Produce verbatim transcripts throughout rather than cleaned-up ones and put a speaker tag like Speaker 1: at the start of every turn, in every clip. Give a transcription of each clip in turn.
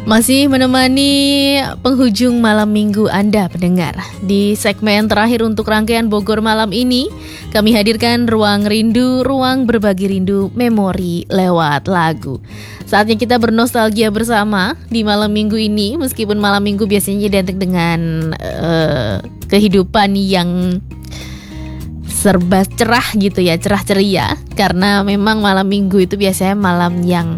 Speaker 1: Masih menemani penghujung malam minggu Anda pendengar. Di segmen terakhir untuk rangkaian Bogor Malam ini, kami hadirkan Ruang Rindu, ruang berbagi rindu memori lewat lagu. Saatnya kita bernostalgia bersama di malam minggu ini, meskipun malam minggu biasanya identik dengan uh, kehidupan yang serba cerah gitu ya, cerah ceria. Karena memang malam minggu itu biasanya malam yang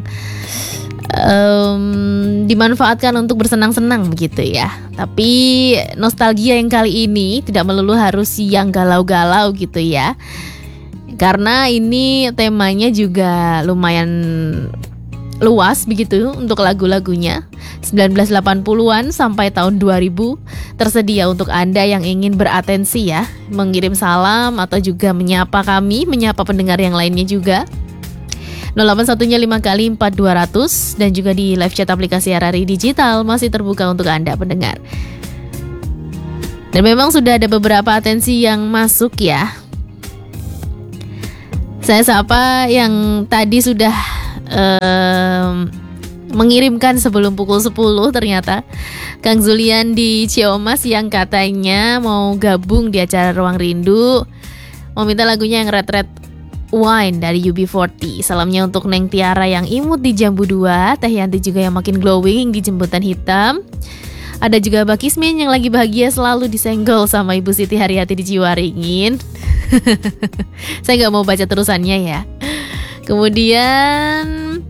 Speaker 1: Um, dimanfaatkan untuk bersenang-senang begitu ya. Tapi nostalgia yang kali ini tidak melulu harus yang galau-galau gitu ya. Karena ini temanya juga lumayan luas begitu untuk lagu-lagunya. sembilan belas delapan puluhan sampai tahun dua ribu tersedia untuk Anda yang ingin beratensi ya, mengirim salam atau juga menyapa kami, menyapa pendengar yang lainnya juga. nol delapan satunya lima kali empat dua ratus dan juga di live chat aplikasi R R I Digital masih terbuka untuk Anda pendengar. Dan memang sudah ada beberapa atensi yang masuk ya. Saya sapa yang tadi sudah um, mengirimkan sebelum pukul sepuluh ternyata. Kang Zulian di Ciomas yang katanya mau gabung di acara Ruang Rindu. Mau minta lagunya yang red-red Wine dari U B empat puluh. Salamnya untuk Neng Tiara yang imut di Jambu dua, Teh Yanti juga yang makin glowing di Jemputan Hitam. Ada juga Mbak Kismin yang lagi bahagia selalu disenggol sama Ibu Siti Haryati di Ciwaringin. Saya gak mau baca terusannya ya. Kemudian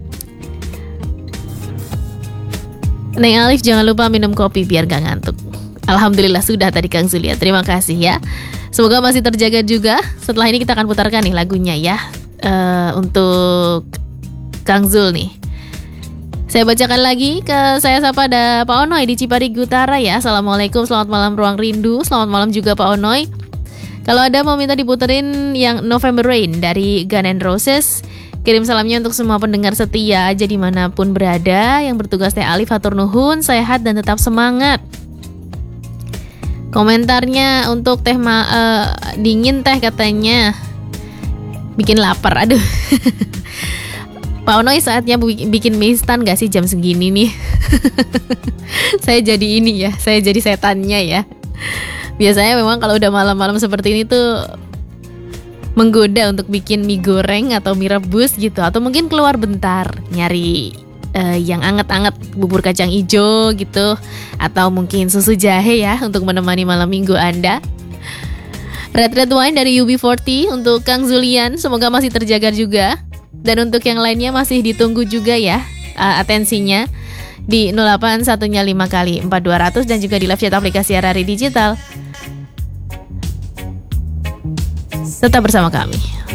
Speaker 1: Neng Alif jangan lupa minum kopi biar gak ngantuk. Alhamdulillah sudah tadi Kang Zulia. Terima kasih ya. Semoga masih terjaga juga. Setelah ini kita akan putarkan nih lagunya ya, uh, untuk Kang Zul nih. Saya bacakan lagi ke saya sapa ada Pak Onoy di Ciparigi Utara ya. Assalamualaikum, selamat malam Ruang Rindu. Selamat malam juga Pak Onoy. Kalau ada mau minta diputerin yang November Rain dari Guns N' Roses, kirim salamnya untuk semua pendengar setia aja dimanapun berada. Yang bertugas Teh Alif hatur nuhun, sehat dan tetap semangat. Komentarnya untuk teh ma- uh, dingin teh katanya bikin lapar. Aduh. Pak Onoy saatnya bikin mie instan gak sih jam segini nih? Saya jadi ini ya, saya jadi setannya ya. Biasanya memang kalau udah malam-malam seperti ini tuh menggoda untuk bikin mie goreng atau mie rebus gitu. Atau mungkin keluar bentar nyari Uh, yang anget-anget, bubur kacang ijo gitu, atau mungkin susu jahe ya untuk menemani malam minggu Anda. Red Red Wine dari U B empat puluh untuk Kang Zulian, semoga masih terjaga juga. Dan untuk yang lainnya masih ditunggu juga ya uh, atensinya di nol delapan satunya lima kali empat dua ratus dan juga di live chat aplikasi R R I Digital. Tetap bersama kami.